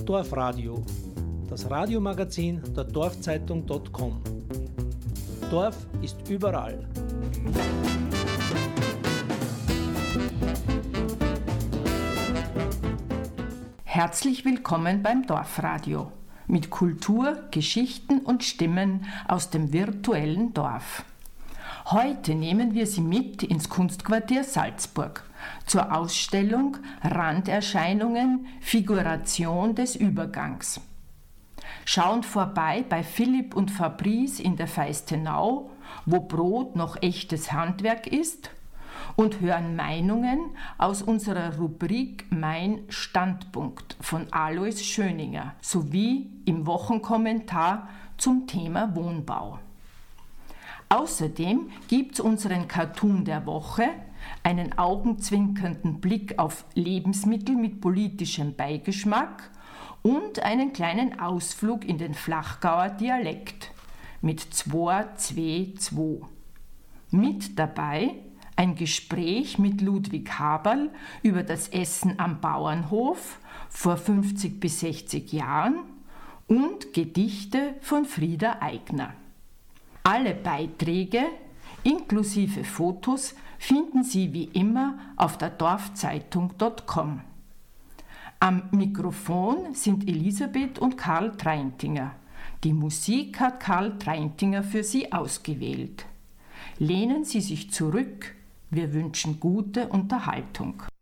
Dorfradio, das Radiomagazin der Dorfzeitung.com. Dorf ist überall. Herzlich willkommen beim Dorfradio mit Kultur, Geschichten und Stimmen aus dem virtuellen Dorf. Heute nehmen wir Sie mit ins Kunstquartier Salzburg zur Ausstellung Randerscheinungen, Figuration des Übergangs. Schauen vorbei bei Philipp und Fabrice in der Feistenau, wo Brot noch echtes Handwerk ist, und hören Meinungen aus unserer Rubrik Mein Standpunkt von Alois Schöninger sowie im Wochenkommentar zum Thema Wohnbau. Außerdem gibt's unseren Cartoon der Woche, einen augenzwinkernden Blick auf Lebensmittel mit politischem Beigeschmack und einen kleinen Ausflug in den Flachgauer Dialekt mit 222. Mit dabei ein Gespräch mit Ludwig Haberl über das Essen am Bauernhof vor 50 bis 60 Jahren und Gedichte von Frieda Eigner. Alle Beiträge inklusive Fotos finden Sie wie immer auf der Dorfzeitung.com. Am Mikrofon sind Elisabeth und Karl Treintinger. Die Musik hat Karl Treintinger für Sie ausgewählt. Lehnen Sie sich zurück, wir wünschen gute Unterhaltung.